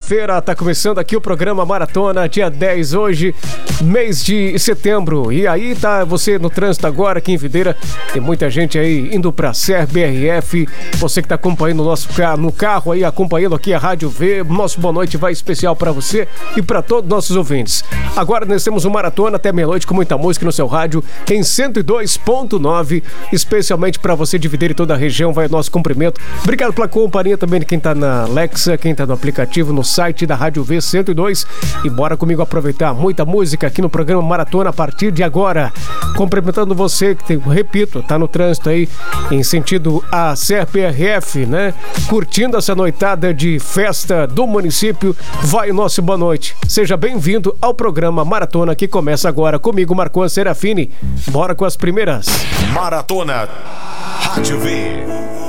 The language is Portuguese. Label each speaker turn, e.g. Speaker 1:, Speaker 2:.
Speaker 1: Segunda-feira, tá começando aqui o programa Maratona, dia 10 hoje, mês de setembro. E aí tá você no trânsito agora aqui em Videira, tem muita gente aí indo pra SER-BRF, você que tá acompanhando o nosso no carro aí, acompanhando aqui a Rádio V, nosso boa noite vai especial pra você e pra todos os nossos ouvintes. Agora nós temos um Maratona até meia-noite com muita música no seu rádio em 102.9, especialmente pra você de Videira e toda a região, vai o nosso cumprimento. Obrigado pela companhia também de quem tá na Alexa, quem tá no aplicativo, no site da Rádio V 102. E bora comigo aproveitar muita música aqui no programa Maratona a partir de agora. Cumprimentando você que, repito, tá no trânsito aí em sentido a SER-BRF, né? Curtindo essa noitada de festa do município. Vai o nosso boa noite. Seja bem-vindo ao programa Maratona que começa agora comigo, Marcon Serafini. Bora com as primeiras.
Speaker 2: Maratona Rádio V.